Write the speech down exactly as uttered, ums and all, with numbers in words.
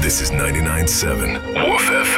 This is ninety-nine point seven Woof F M.